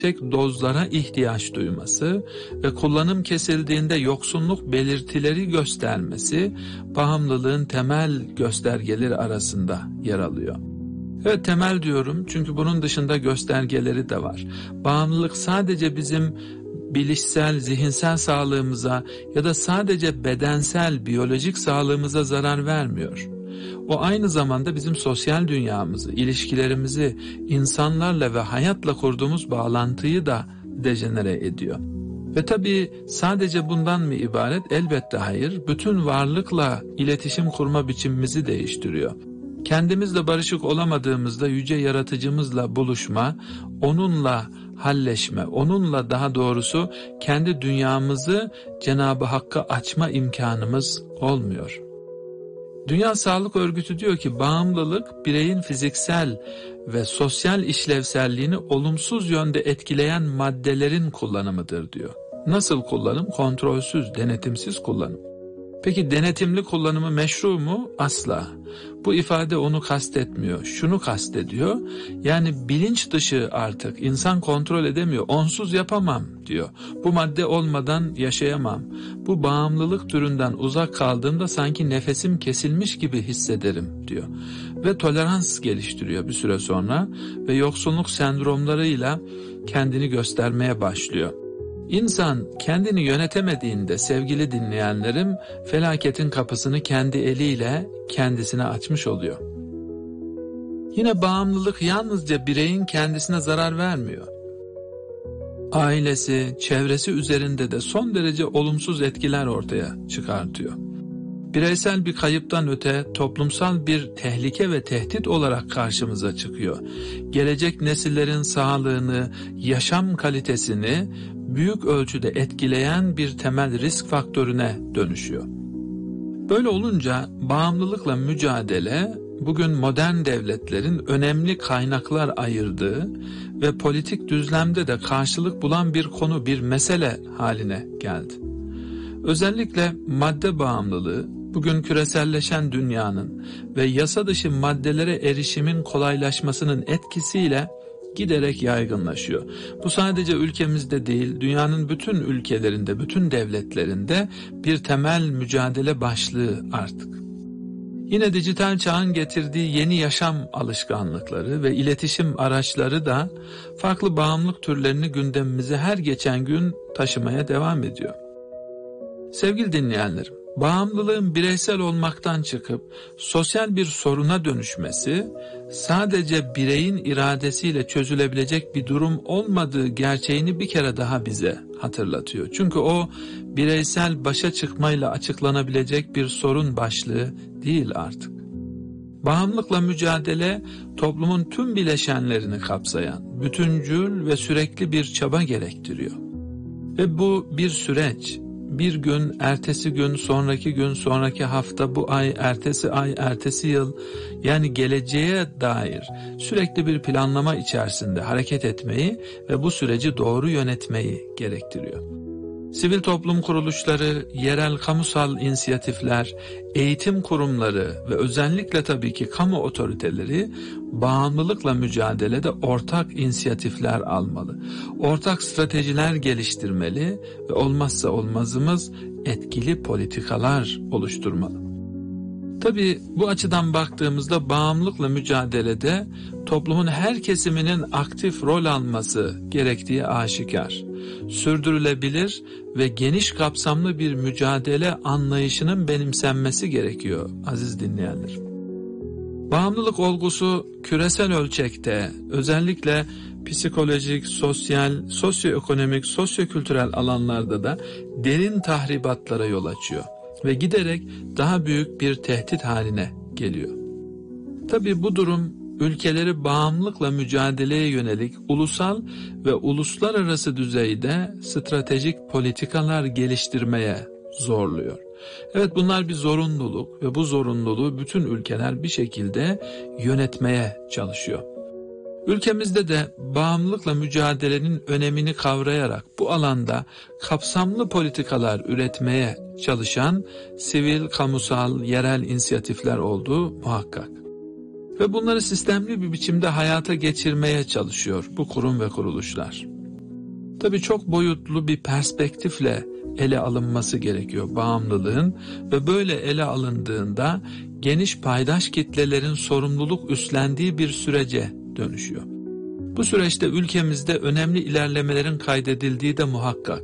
yüksek dozlara ihtiyaç duyması ve kullanım kesildiğinde yoksunluk belirtileri göstermesi bağımlılığın temel göstergeleri arasında yer alıyor. Evet, temel diyorum çünkü bunun dışında göstergeleri de var. Bağımlılık sadece bizim bilişsel, zihinsel sağlığımıza ya da sadece bedensel, biyolojik sağlığımıza zarar vermiyor. O aynı zamanda bizim sosyal dünyamızı, ilişkilerimizi, insanlarla ve hayatla kurduğumuz bağlantıyı da dejenere ediyor. Ve tabii sadece bundan mı ibaret? Elbette hayır. Bütün varlıkla iletişim kurma biçimimizi değiştiriyor. Kendimizle barışık olamadığımızda yüce yaratıcımızla buluşma, onunla halleşme, onunla daha doğrusu kendi dünyamızı Cenab-ı Hakk'a açma imkanımız olmuyor. Dünya Sağlık Örgütü diyor ki bağımlılık bireyin fiziksel ve sosyal işlevselliğini olumsuz yönde etkileyen maddelerin kullanımıdır diyor. Nasıl kullanım? Kontrolsüz, denetimsiz kullanım. Peki denetimli kullanımı meşru mu? Asla. Bu ifade onu kastetmiyor. Şunu kastediyor. Yani bilinç dışı artık insan kontrol edemiyor. Onsuz yapamam diyor. Bu madde olmadan yaşayamam. Bu bağımlılık türünden uzak kaldığımda sanki nefesim kesilmiş gibi hissederim diyor. Ve tolerans geliştiriyor bir süre sonra ve yoksunluk sendromlarıyla kendini göstermeye başlıyor. İnsan kendini yönetemediğinde sevgili dinleyenlerim felaketin kapısını kendi eliyle kendisine açmış oluyor. Yine bağımlılık yalnızca bireyin kendisine zarar vermiyor. Ailesi, çevresi üzerinde de son derece olumsuz etkiler ortaya çıkartıyor. Bireysel bir kayıptan öte toplumsal bir tehlike ve tehdit olarak karşımıza çıkıyor. Gelecek nesillerin sağlığını, yaşam kalitesini büyük ölçüde etkileyen bir temel risk faktörüne dönüşüyor. Böyle olunca bağımlılıkla mücadele bugün modern devletlerin önemli kaynaklar ayırdığı ve politik düzlemde de karşılık bulan bir konu, bir mesele haline geldi. Özellikle madde bağımlılığı bugün küreselleşen dünyanın ve yasa dışı maddelere erişimin kolaylaşmasının etkisiyle giderek yaygınlaşıyor. Bu sadece ülkemizde değil, dünyanın bütün ülkelerinde, bütün devletlerinde bir temel mücadele başlığı artık. Yine dijital çağın getirdiği yeni yaşam alışkanlıkları ve iletişim araçları da farklı bağımlılık türlerini gündemimize her geçen gün taşımaya devam ediyor. Sevgili dinleyenlerim, bağımlılığın bireysel olmaktan çıkıp sosyal bir soruna dönüşmesi sadece bireyin iradesiyle çözülebilecek bir durum olmadığı gerçeğini bir kere daha bize hatırlatıyor. Çünkü o bireysel başa çıkmayla açıklanabilecek bir sorun başlığı değil artık. Bağımlılıkla mücadele toplumun tüm bileşenlerini kapsayan, bütüncül ve sürekli bir çaba gerektiriyor. Ve bu bir süreç. Bir gün, ertesi gün, sonraki gün, sonraki hafta, bu ay, ertesi yıl, yani geleceğe dair sürekli bir planlama içerisinde hareket etmeyi ve bu süreci doğru yönetmeyi gerektiriyor. Sivil toplum kuruluşları, yerel kamusal inisiyatifler, eğitim kurumları ve özellikle tabii ki kamu otoriteleri bağımlılıkla mücadelede ortak inisiyatifler almalı. Ortak stratejiler geliştirmeli ve olmazsa olmazımız etkili politikalar oluşturmalı. Tabii bu açıdan baktığımızda bağımlılıkla mücadelede toplumun her kesiminin aktif rol alması gerektiği aşikar. Sürdürülebilir ve geniş kapsamlı bir mücadele anlayışının benimsenmesi gerekiyor aziz dinleyenler. Bağımlılık olgusu küresel ölçekte özellikle psikolojik, sosyal, sosyoekonomik, sosyokültürel alanlarda da derin tahribatlara yol açıyor ve giderek daha büyük bir tehdit haline geliyor. Tabii bu durum ülkeleri bağımlılıkla mücadeleye yönelik ulusal ve uluslararası düzeyde stratejik politikalar geliştirmeye zorluyor. Evet, bunlar bir zorunluluk ve bu zorunluluğu bütün ülkeler bir şekilde yönetmeye çalışıyor. Ülkemizde de bağımlılıkla mücadelenin önemini kavrayarak bu alanda kapsamlı politikalar üretmeye çalışan sivil, kamusal, yerel inisiyatifler olduğu muhakkak. Ve bunları sistemli bir biçimde hayata geçirmeye çalışıyor bu kurum ve kuruluşlar. Tabii çok boyutlu bir perspektifle ele alınması gerekiyor bağımlılığın ve böyle ele alındığında geniş paydaş kitlelerin sorumluluk üstlendiği bir sürece dönüşüyor. Bu süreçte ülkemizde önemli ilerlemelerin kaydedildiği de muhakkak.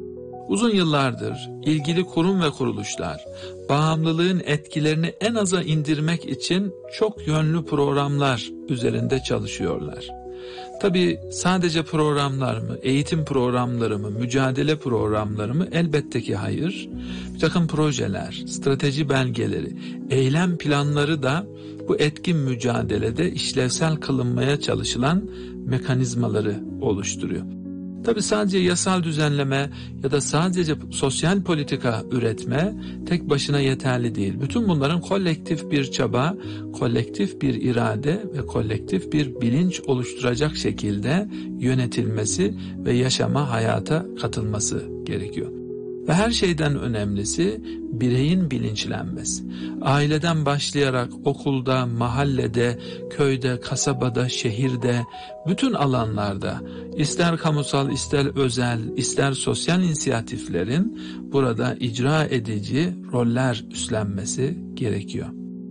Uzun yıllardır ilgili kurum ve kuruluşlar bağımlılığın etkilerini en aza indirmek için çok yönlü programlar üzerinde çalışıyorlar. Tabii sadece programlar mı, eğitim programları mı, mücadele programları mı? Elbette ki hayır. Bir takım projeler, strateji belgeleri, eylem planları da bu etkin mücadelede işlevsel kılınmaya çalışılan mekanizmaları oluşturuyor. Tabii sadece yasal düzenleme ya da sadece sosyal politika üretme tek başına yeterli değil. Bütün bunların kolektif bir çaba, kolektif bir irade ve kolektif bir bilinç oluşturacak şekilde yönetilmesi ve yaşama, hayata katılması gerekiyor. Ve her şeyden önemlisi bireyin bilinçlenmesi. Aileden başlayarak okulda, mahallede, köyde, kasabada, şehirde, bütün alanlarda ister kamusal, ister özel, ister sosyal inisiyatiflerin burada icra edici roller üstlenmesi gerekiyor.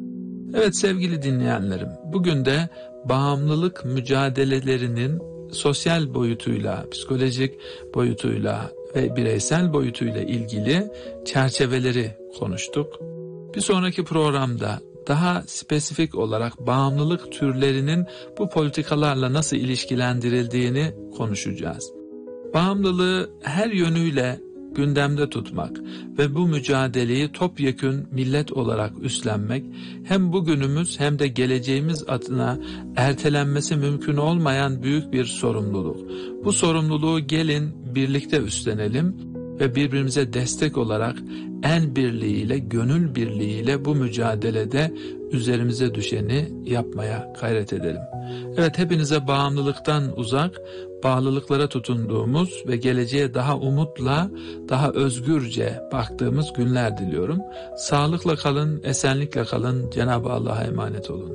Evet sevgili dinleyenlerim, bugün de bağımlılık mücadelelerinin sosyal boyutuyla, psikolojik boyutuyla ve bireysel boyutuyla ilgili çerçeveleri konuştuk. Bir sonraki programda daha spesifik olarak bağımlılık türlerinin bu politikalarla nasıl ilişkilendirildiğini konuşacağız. Bağımlılığı her yönüyle gündemde tutmak ve bu mücadeleyi topyekün millet olarak üstlenmek hem bugünümüz hem de geleceğimiz adına ertelenmesi mümkün olmayan büyük bir sorumluluk. Bu sorumluluğu gelin birlikte üstlenelim ve birbirimize destek olarak el birliğiyle, gönül birliğiyle bu mücadelede üzerimize düşeni yapmaya gayret edelim. Evet, hepinize bağımlılıktan uzak, bağlılıklara tutunduğumuz ve geleceğe daha umutla, daha özgürce baktığımız günler diliyorum. Sağlıkla kalın, esenlikle kalın, Cenab-ı Allah'a emanet olun.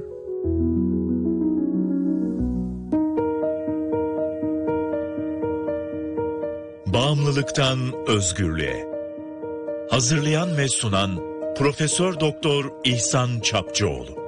Bağımlılıktan özgürlüğe. Hazırlayan ve sunan Profesör Doktor İhsan Çapçıoğlu.